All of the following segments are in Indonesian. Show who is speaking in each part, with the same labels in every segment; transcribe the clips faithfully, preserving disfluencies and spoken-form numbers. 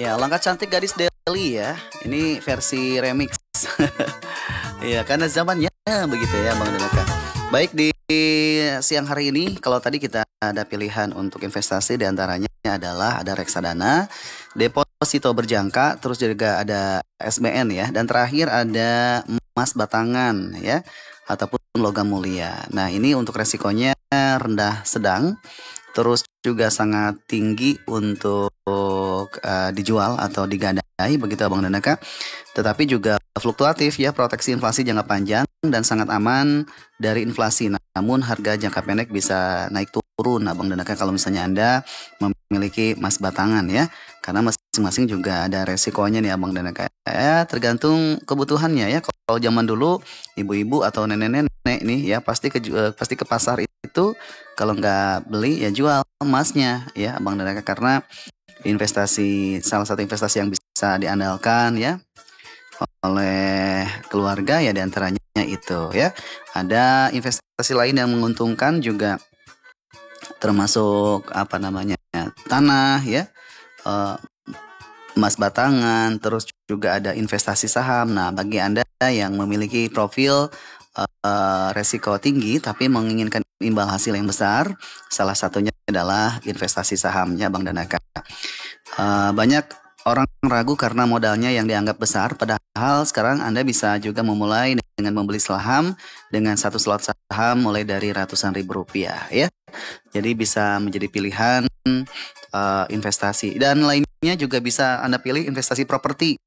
Speaker 1: Iya, Langkah Cantik Gadis Deli ya. Ini versi remix. Iya, karena zamannya begitu ya Bang Denaka. Baik di siang hari ini, kalau tadi kita ada pilihan untuk investasi diantaranya adalah ada reksadana, deposito berjangka, terus juga ada S B N ya, dan terakhir ada emas batangan ya, ataupun logam mulia. Nah ini untuk resikonya rendah sedang, terus juga sangat tinggi untuk uh, dijual atau digadai begitu Abang dan Eka. Tetapi juga fluktuatif ya, proteksi inflasi jangka panjang dan sangat aman dari inflasi. Namun harga jangka pendek bisa naik turun Abang dan Eka kalau misalnya Anda memiliki emas batangan ya. Karena masing-masing juga ada resikonya nih Abang dan Eka. Ya, tergantung kebutuhannya ya. Kalau zaman dulu ibu-ibu atau nenek-nenek nih ya pasti ke pasti ke pasar itu, kalau nggak beli ya jual emasnya ya Abang dan Eka, karena investasi salah satu investasi yang bisa diandalkan ya oleh keluarga ya, diantaranya itu ya. Ada investasi lain yang menguntungkan juga, termasuk apa namanya tanah ya, eh, emas batangan, terus juga ada investasi saham. Nah bagi Anda yang memiliki profil uh, resiko tinggi tapi menginginkan imbal hasil yang besar, salah satunya adalah investasi sahamnya Bang Danaka. Uh, banyak orang ragu karena modalnya yang dianggap besar, padahal sekarang Anda bisa juga memulai dengan membeli saham dengan satu slot saham mulai dari ratusan ribu rupiah ya. Jadi bisa menjadi pilihan uh, investasi, dan lainnya juga bisa Anda pilih investasi properti.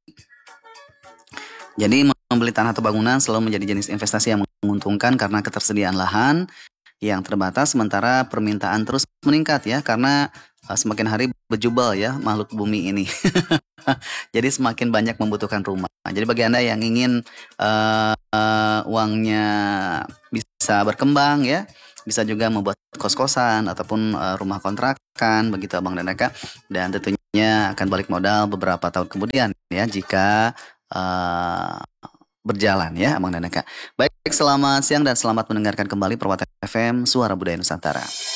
Speaker 1: Jadi membeli tanah atau bangunan selalu menjadi jenis investasi yang menguntungkan karena ketersediaan lahan yang terbatas sementara permintaan terus meningkat ya, karena uh, semakin hari berjubel ya makhluk bumi ini. Jadi semakin banyak membutuhkan rumah. Jadi bagi Anda yang ingin uh, uh, uangnya bisa berkembang ya, bisa juga membuat kos-kosan ataupun uh, rumah kontrakan begitu Abang dan Eka, dan tentunya akan balik modal beberapa tahun kemudian ya jika uh, berjalan ya Abang dan Eka. Baik, selamat siang dan selamat mendengarkan kembali Perwata F M Suara Budaya Nusantara.